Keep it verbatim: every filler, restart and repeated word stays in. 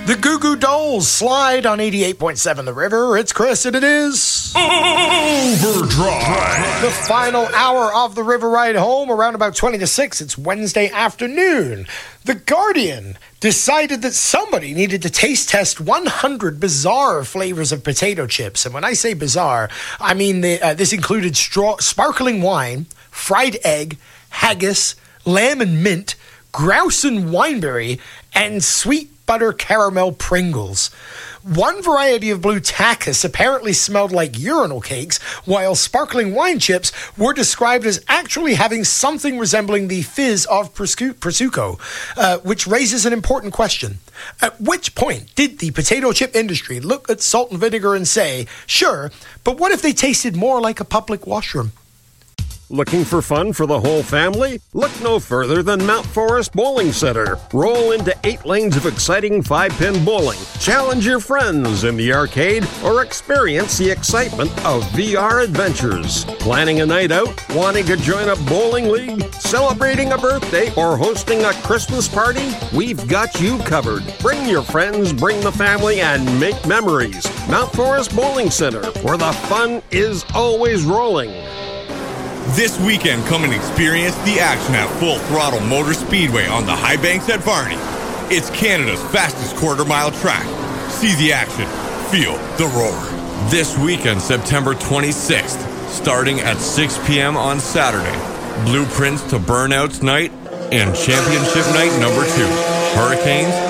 The Goo Goo Dolls slide on eighty-eight point seven The River. It's Chris, and it is Overdrive. The final hour of the River Ride home, around about twenty to six. It's Wednesday afternoon. The Guardian decided that somebody needed to taste test one hundred bizarre flavors of potato chips. And when I say bizarre, I mean the, uh, this included straw, sparkling wine, fried egg, haggis, lamb and mint, grouse and wineberry, and sweet butter caramel Pringles. One variety of blue tacos apparently smelled like urinal cakes, while sparkling wine chips were described as actually having something resembling the fizz of Prosecco, uh, which raises an important question. At which point did the potato chip industry look at salt and vinegar and say, sure, but what if they tasted more like a public washroom? Looking for fun for the whole family? Look no further than Mount Forest Bowling Center. Roll into eight lanes of exciting five-pin bowling. Challenge your friends in the arcade or experience the excitement of V R adventures. Planning a night out? Wanting to join a bowling league? Celebrating a birthday or hosting a Christmas party? We've got you covered. Bring your friends, bring the family, and make memories. Mount Forest Bowling Center, where the fun is always rolling. This weekend, come and experience the action at Full Throttle Motor Speedway on the High Banks at Varney. It's Canada's fastest quarter-mile track. See the action. Feel the roar. This weekend, September twenty-sixth, starting at six p.m. on Saturday. Blueprints to Burnouts Night and Championship Night number two. Hurricanes